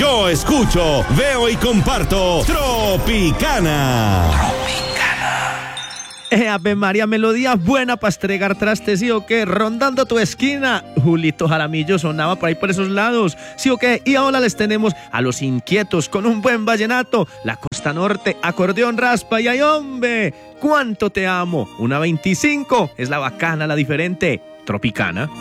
Yo escucho, veo y comparto Tropicana. Ave María, melodía buena para estregar trastes, ¿sí o qué? Rondando tu esquina, Julito Jaramillo sonaba por ahí por esos lados, ¿sí o qué? Y ahora les tenemos a Los Inquietos con un buen vallenato, La Costa Norte, acordeón raspa y ay hombre, cuánto te amo, una 25, es la bacana, la diferente, Tropicana.